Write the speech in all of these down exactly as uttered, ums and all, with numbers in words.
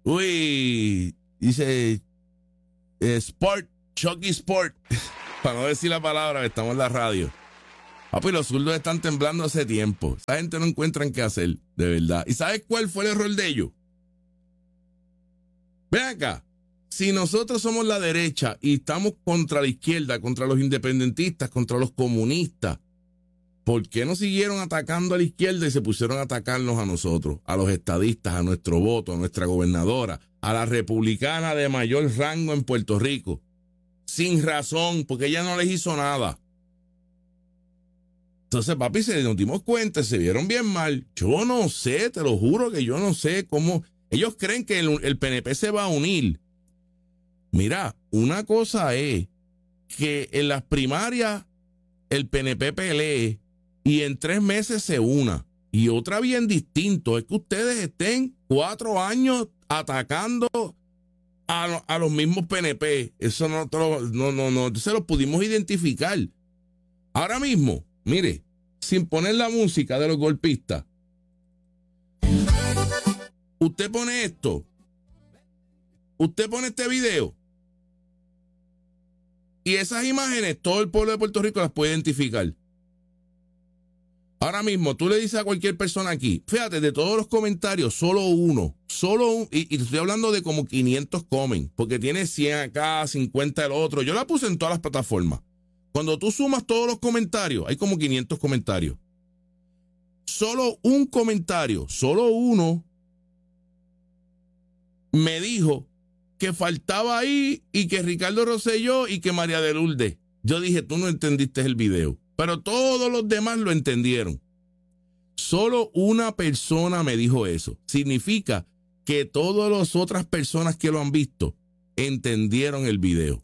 Uy, dice eh, Sport, Chucky Sport, para no decir la palabra, que estamos en la radio. Papi, los zurdos están temblando hace tiempo. Esa gente no encuentran qué hacer, de verdad. ¿Y sabes cuál fue el error de ellos? Ven acá. Si nosotros somos la derecha y estamos contra la izquierda, contra los independentistas, contra los comunistas, ¿por qué no siguieron atacando a la izquierda y se pusieron a atacarnos a nosotros, a los estadistas, a nuestro voto, a nuestra gobernadora, a la republicana de mayor rango en Puerto Rico? Sin razón, porque ella no les hizo nada. Entonces, papi, se nos dimos cuenta, se vieron bien mal. Yo no sé, te lo juro que yo no sé cómo. Ellos creen que el, el P N P se va a unir. Mira, una cosa es que en las primarias el P N P pelee y en tres meses se una. Y otra bien distinto es que ustedes estén cuatro años atacando a, a los mismos P N P. Eso no, no, no, no, se lo pudimos identificar. Ahora mismo, mire, sin poner la música de los golpistas, usted pone esto, usted pone este video, y esas imágenes todo el pueblo de Puerto Rico las puede identificar. Ahora mismo tú le dices a cualquier persona aquí, fíjate, de todos los comentarios, solo uno, solo un, y, y estoy hablando de como quinientos comen, porque tiene cien acá, cincuenta el otro. Yo la puse en todas las plataformas. Cuando tú sumas todos los comentarios, hay como quinientos comentarios. Solo un comentario, solo uno, me dijo que faltaba ahí y que Ricardo Rosselló y que María de Lourdes. Yo dije, tú no entendiste el video. Pero todos los demás lo entendieron. Solo una persona me dijo eso. Significa que todas las otras personas que lo han visto entendieron el video.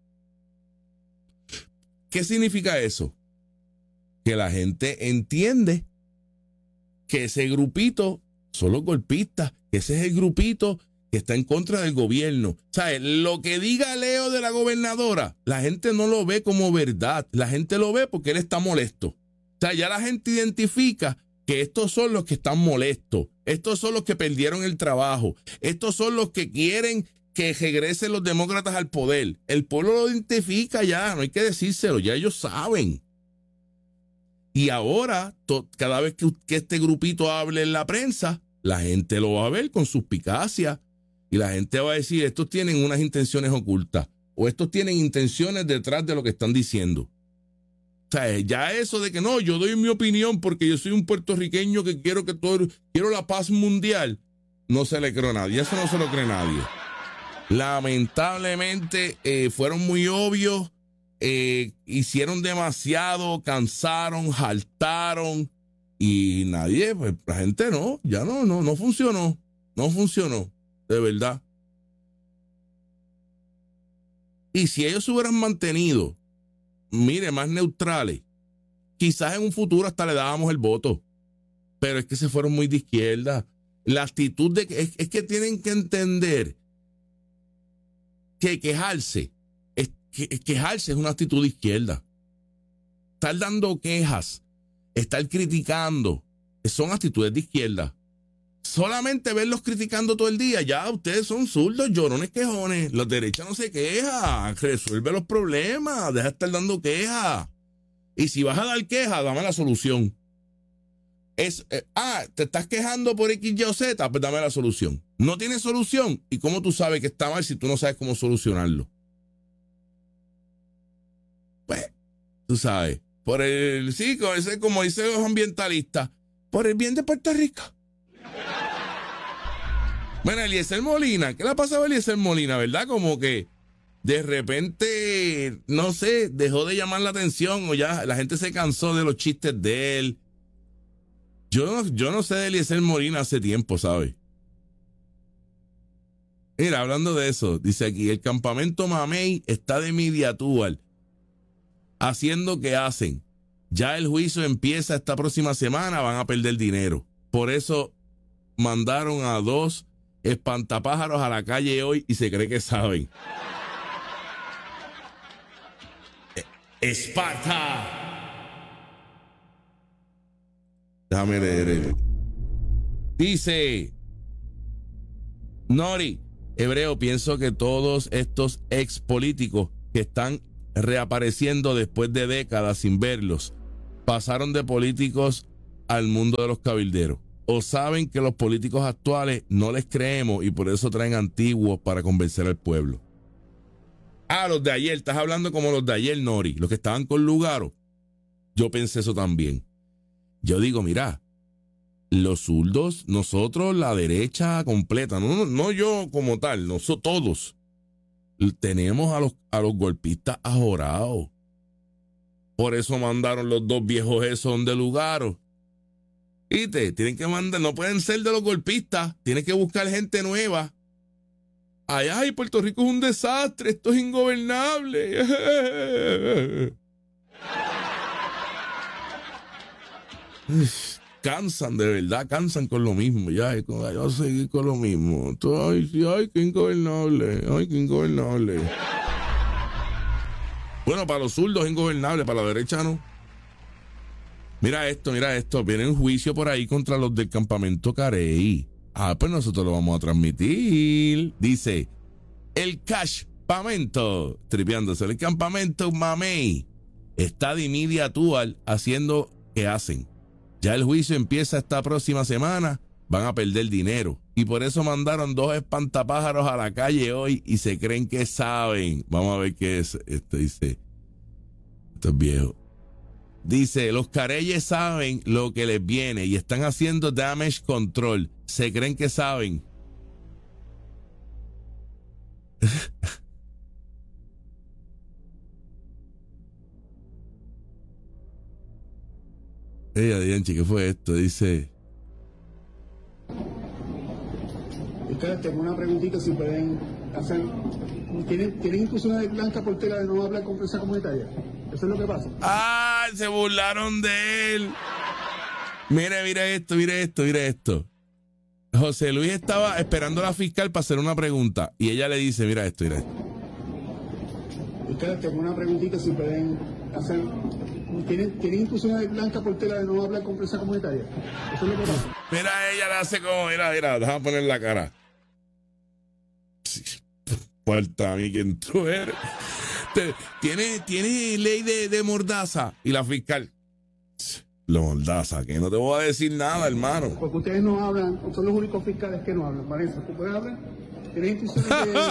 ¿Qué significa eso? Que la gente entiende que ese grupito son los golpistas, que ese es el grupito que está en contra del gobierno. ¿Sabes? Lo que diga Leo de la gobernadora, la gente no lo ve como verdad. La gente lo ve porque él está molesto. O sea, ya la gente identifica que estos son los que están molestos. Estos son los que perdieron el trabajo. Estos son los que quieren que regresen los demócratas al poder. El pueblo lo identifica ya, no hay que decírselo, ya ellos saben. Y ahora, to, cada vez que, que este grupito hable en la prensa, la gente lo va a ver con suspicacia. Y la gente va a decir, estos tienen unas intenciones ocultas o estos tienen intenciones detrás de lo que están diciendo. O sea, ya eso de que no, yo doy mi opinión porque yo soy un puertorriqueño que quiero que todo, quiero la paz mundial, no se le cree a nadie, eso no se lo cree nadie. Lamentablemente eh, fueron muy obvios, eh, hicieron demasiado, cansaron, jaltaron y nadie, pues la gente no, ya no, no, no funcionó, no funcionó. De verdad. Y si ellos se hubieran mantenido, mire, más neutrales, quizás en un futuro hasta le dábamos el voto. Pero es que se fueron muy de izquierda. La actitud de que es, es que tienen que entender que quejarse, es, que, quejarse es una actitud de izquierda. Estar dando quejas, estar criticando, son actitudes de izquierda. Solamente verlos criticando todo el día, ya ustedes son zurdos, llorones, quejones. Los derechas no se quejan, resuelve los problemas, deja de estar dando quejas. Y si vas a dar quejas, dame la solución. Es, eh, ah, te estás quejando por X, Y o Z, pues dame la solución. No tienes solución. ¿Y cómo tú sabes que está mal si tú no sabes cómo solucionarlo? Pues, tú sabes, por el, sí, como dice, como dicen los ambientalistas, por el bien de Puerto Rico. Bueno, Eliezer Molina, ¿qué le ha pasado a Eliezer Molina, verdad? Como que de repente, no sé, dejó de llamar la atención o ya la gente se cansó de los chistes de él. Yo no, yo no sé de Eliezer Molina hace tiempo, ¿sabes? Mira, hablando de eso, dice aquí, el campamento Mamey está de media tour, haciendo que hacen. Ya el juicio empieza esta próxima semana, van a perder dinero. Por eso mandaron a dos espantapájaros a la calle hoy y se cree que saben. Esparta. Déjame leer. Dice, Nori, Hebreo, pienso que todos estos ex políticos que están reapareciendo después de décadas sin verlos, pasaron de políticos al mundo de los cabilderos. O saben que los políticos actuales no les creemos y por eso traen antiguos para convencer al pueblo. Ah, los de ayer, estás hablando como los de ayer, Nori, los que estaban con Lugaro. Yo pensé eso también. Yo digo, mira, los zurdos, nosotros, la derecha completa, no, no, no yo como tal, nosotros todos, tenemos a los, a los golpistas ajorados. Por eso mandaron los dos viejos esos de Lugaro. ¿Viste? Tienen que mandar, no pueden ser de los golpistas, tienen que buscar gente nueva. Ay, ay, Puerto Rico es un desastre, esto es ingobernable. Cansan, de verdad, cansan con lo mismo. Ya, ya voy a seguir con lo mismo. Ay, sí, ay, qué ingobernable, ay, qué ingobernable. Bueno, para los zurdos es ingobernable, para la derecha no. Mira esto, mira esto. Viene un juicio por ahí contra los del campamento Carey. Ah, pues nosotros lo vamos a transmitir. Dice, el campamento, tripeándose, el campamento Mamey está de media actual haciendo que hacen. Ya el juicio empieza esta próxima semana, van a perder dinero. Y por eso mandaron dos espantapájaros a la calle hoy y se creen que saben. Vamos a ver qué es. Esto dice, esto es viejo. Dice, los careyes saben lo que les viene y están haciendo damage control. Se creen que saben. Ey, Adianchi, ¿qué fue esto? Dice... Ustedes, tengo una preguntita si pueden hacer... ¿Tienen, ¿tienen instrucciones de Blanca Portela de no hablar con prensa comunitaria? Eso es lo que pasa. ¡Ah! Se burlaron de él. Mire, mire esto, mire esto, mire esto. José Luis estaba esperando a la fiscal para hacer una pregunta y ella le dice, mira esto, mira esto. Ustedes, tengo una preguntita si pueden hacer... ¿Tienen, ¿Tienen instrucciones de Blanca Portela de no hablar con prensa comunitaria? Eso es lo que pasa. Mira, ella le hace como, mira, mira, déjame poner la cara. Falta a mí quien tú eres. Tiene, tiene ley de, de mordaza y la fiscal. Lo mordaza, que no te voy a decir nada, hermano. Porque ustedes no hablan, son los únicos fiscales que no hablan. Vanessa, ¿tú puedes hablar? ¿Tienes instrucciones de...?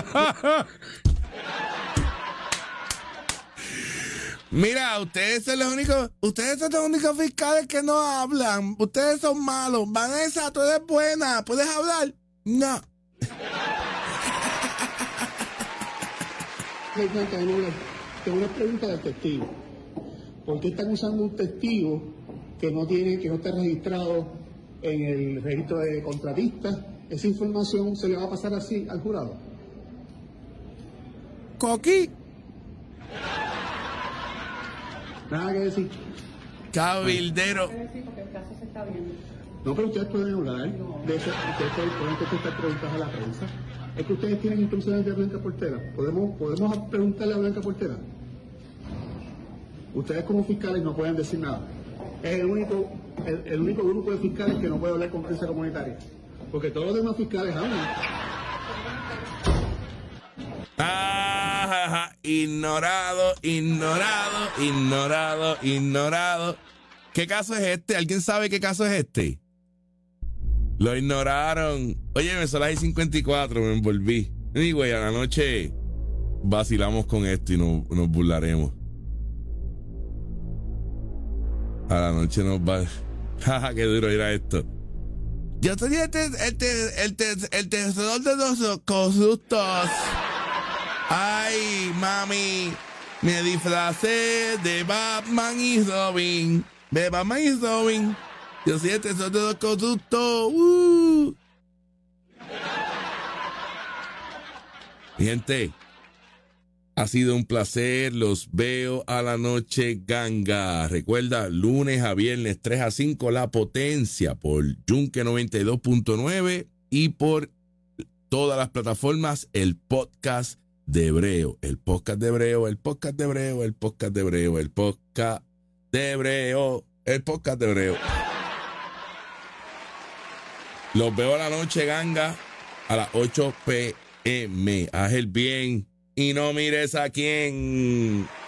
Mira, ustedes son los únicos, ustedes son los únicos fiscales que no hablan. Ustedes son malos. Vanessa, tú eres buena. ¿Puedes hablar? No. Tengo una pregunta del testigo. ¿Por qué están usando un testigo que no tiene, que no está registrado en el registro de contratistas? ¿Esa información se le va a pasar así al jurado? Coqui. Nada que decir. Cabildero. No, pero ustedes pueden hablar de eso. Ustedes pueden contestar preguntas a la prensa. Es que ustedes tienen instrucciones de Blanca Portela. ¿Podemos, podemos preguntarle a Blanca Portela? Ustedes como fiscales no pueden decir nada. Es el único, el, el único grupo de fiscales que no puede hablar con prensa comunitaria. Porque todos los demás fiscales hablan. Ah, ignorado, ignorado, ignorado, ignorado. ¿Qué caso es este? ¿Alguien sabe qué caso es este? Lo ignoraron. Oye, me son las seis cincuenta y cuatro, me envolví. Y güey, a la noche vacilamos con esto y no, nos burlaremos. A la noche nos va... Jaja, qué duro era esto. Yo soy el, te, el, te, el, te, el tejedor de los conductos. Ay, mami, me disfracé de Batman y Robin. De Batman y Robin. Yo soy el tejedor de los conductos. Uh. Gente, ha sido un placer. Los veo a la noche, ganga. Recuerda, lunes a viernes, tres a cinco, La Potencia por Yunque noventa y dos punto nueve y por todas las plataformas, el podcast de Hebreo, el podcast de Hebreo, el podcast de Hebreo, el podcast de Hebreo, el podcast de Hebreo, el podcast de Hebreo. Los veo a la noche, ganga. a las ocho p m Haz el bien y no mires a quién.